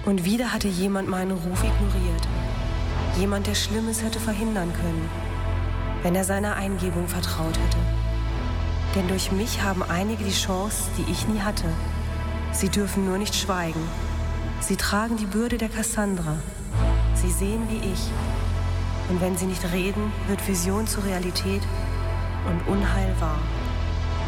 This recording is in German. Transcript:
Und wieder hatte jemand meinen Ruf ignoriert. Jemand, der Schlimmes hätte verhindern können, wenn er seiner Eingebung vertraut hätte. Denn durch mich haben einige die Chance, die ich nie hatte. Sie dürfen nur nicht schweigen. Sie tragen die Bürde der Cassandra. Sie sehen wie ich. Und wenn sie nicht reden, wird Vision zur Realität und Unheil wahr.